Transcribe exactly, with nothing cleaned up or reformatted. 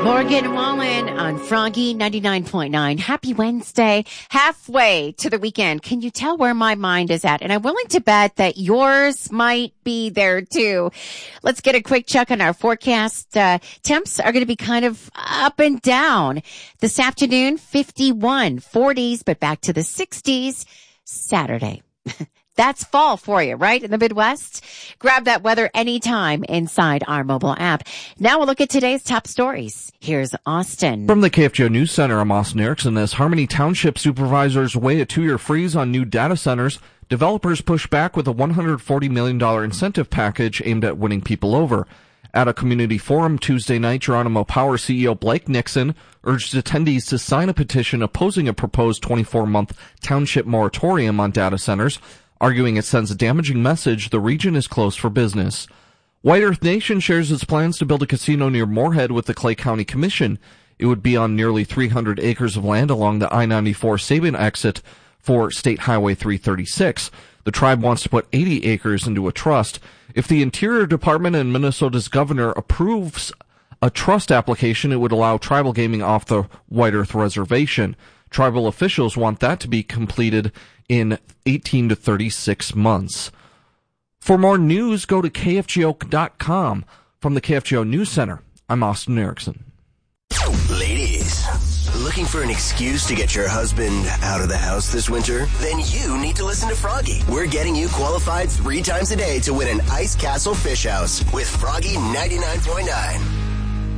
Morgan Wallen on Froggy ninety-nine point nine. Happy Wednesday. Halfway to the weekend. Can you tell where my mind is at? And I'm willing to bet that yours might be there too. Let's get a quick check on our forecast. Uh, temps are going to be kind of up and down. This afternoon, fifty-one, forties, but back to the sixties Saturday. That's fall for you, right? In the Midwest. Grab that weather anytime inside our mobile app. Now we'll look at today's top stories. Here's Austin. From the K F G O News Center, I'm Austin Erickson. As Harmony Township supervisors weigh a two-year freeze on new data centers, developers push back with a one hundred forty million dollars incentive package aimed at winning people over. At a community forum Tuesday night, Geronimo Power C E O Blake Nixon urged attendees to sign a petition opposing a proposed twenty-four month township moratorium on data centers, arguing it sends a damaging message the region is closed for business. White Earth Nation shares its plans to build a casino near Moorhead with the Clay County Commission. It would be on nearly three hundred acres of land along the I ninety-four Sabin exit for State Highway three thirty-six. The tribe wants to put eighty acres into a trust. If the Interior Department and Minnesota's governor approves a trust application, it would allow tribal gaming off the White Earth Reservation. Tribal officials want that to be completed in eighteen to thirty-six months. For more news, go to K F G O dot com. From the K F G O News Center, I'm Austin Erickson. Ladies, looking for an excuse to get your husband out of the house this winter? Then you need to listen to Froggy. We're getting you qualified three times a day to win an Ice Castle Fish House with Froggy ninety-nine point nine.